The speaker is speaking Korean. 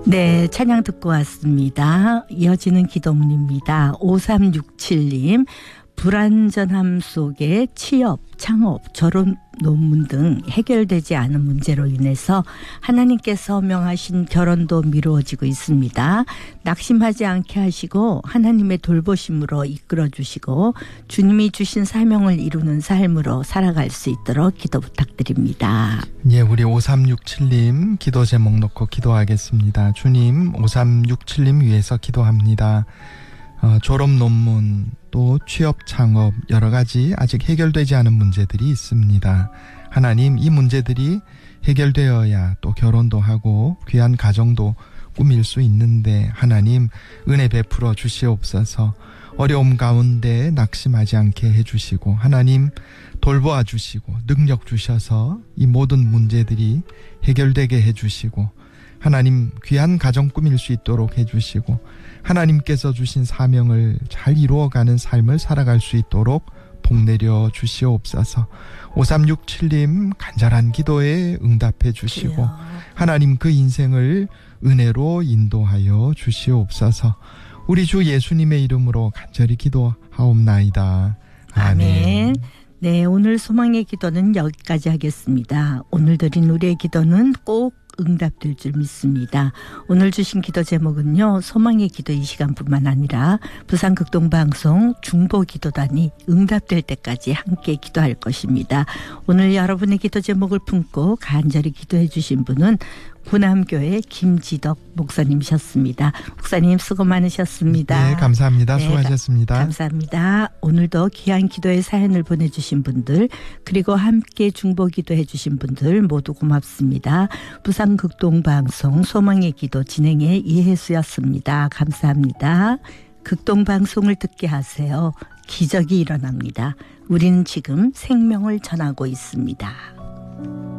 네, 찬양 듣고 왔습니다. 이어지는 기도문입니다. 5367님, 불안전함 속에 취업, 창업, 결혼, 논문 등 해결되지 않은 문제로 인해서 하나님께서 명하신 결혼도 미루어지고 있습니다. 낙심하지 않게 하시고 하나님의 돌보심으로 이끌어 주시고 주님이 주신 사명을 이루는 삶으로 살아갈 수 있도록 기도 부탁드립니다. 예, 우리 5367님 기도 제목 놓고 기도하겠습니다. 주님, 5367님 위해서 기도합니다. 졸업 논문, 또 취업, 창업 여러 가지 아직 해결되지 않은 문제들이 있습니다. 하나님, 이 문제들이 해결되어야 또 결혼도 하고 귀한 가정도 꾸밀 수 있는데 하나님 은혜 베풀어 주시옵소서. 어려움 가운데 낙심하지 않게 해주시고 하나님 돌보아 주시고 능력 주셔서 이 모든 문제들이 해결되게 해주시고 하나님 귀한 가정 꾸밀 수 있도록 해주시고 하나님께서 주신 사명을 잘 이루어가는 삶을 살아갈 수 있도록 복내려 주시옵소서. 5367님 간절한 기도에 응답해 주시고 하나님 그 인생을 은혜로 인도하여 주시옵소서. 우리 주 예수님의 이름으로 간절히 기도하옵나이다. 아멘. 네, 오늘 소망의 기도는 여기까지 하겠습니다. 오늘 드린 우리의 기도는 꼭 응답될 줄 믿습니다. 오늘 주신 기도 제목은요, 소망의 기도 이 시간뿐만 아니라 부산극동방송 중보기도단이 응답될 때까지 함께 기도할 것입니다. 오늘 여러분의 기도 제목을 품고 간절히 기도해 주신 분은 구남교회 김지덕 목사님이셨습니다. 목사님 수고 많으셨습니다. 네, 감사합니다. 네, 수고하셨습니다. 감사합니다. 오늘도 귀한 기도의 사연을 보내주신 분들 그리고 함께 중보기도해 주신 분들 모두 고맙습니다. 부산극동방송 소망의 기도 진행의 이혜수였습니다. 감사합니다. 극동방송을 듣게 하세요. 기적이 일어납니다. 우리는 지금 생명을 전하고 있습니다.